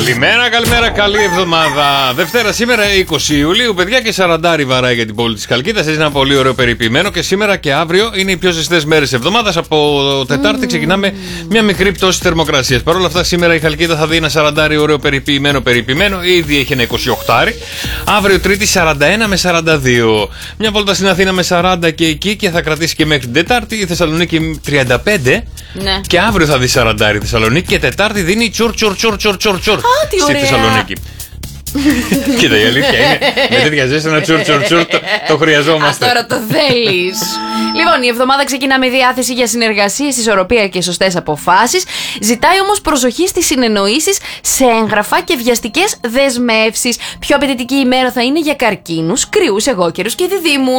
Καλημέρα, καλημέρα, καλή εβδομάδα. Δευτέρα σήμερα 20 Ιουλίου, παιδιά, και 40 βαράει για την πόλη της Χαλκίδας. Έχει ένα πολύ ωραίο περιποιημένο και σήμερα και αύριο είναι οι πιο ζεστές μέρες εβδομάδας. Από Τετάρτη ξεκινάμε μια μικρή πτώση θερμοκρασίας. Παρ' όλα αυτά, σήμερα η Χαλκίδα θα δει ένα 40 ωραίο περιποιημένο. Ήδη έχει ένα 28. Αύριο Τρίτη 41 με 42. Μια βόλτα στην Αθήνα με 40 και εκεί και θα κρατήσει και μέχρι την Τετάρτη. Η Θεσσαλονίκη 35. Ναι. Και αύριο θα δει 40 η Θεσσαλονίκη και Τετάρτη δίνει τσουρ στη Θεσσαλονίκη. Κοίτα, η αλήθεια είναι με τέτοια ζέστη ένα τσουρ το χρειαζόμαστε. Τώρα το θέλεις. Λοιπόν, η εβδομάδα ξεκινά με διάθεση για συνεργασίες, ισορροπία και σωστές αποφάσεις. Ζητάει όμως προσοχή στις συνεννοήσεις σε έγγραφα και βιαστικές δεσμεύσεις. Πιο απαιτητική ημέρα θα είναι για καρκίνους, κρυούς, εγώκερους και διδύμους.